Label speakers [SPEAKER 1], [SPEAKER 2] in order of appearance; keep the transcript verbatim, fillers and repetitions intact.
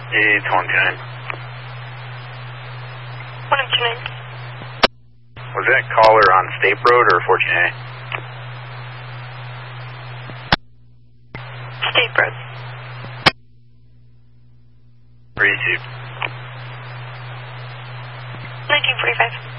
[SPEAKER 1] It's one two nine.
[SPEAKER 2] one two nine.
[SPEAKER 1] Was that caller on State Road or fourteen A?
[SPEAKER 2] State Road.
[SPEAKER 1] Three two.
[SPEAKER 2] nineteen forty-five.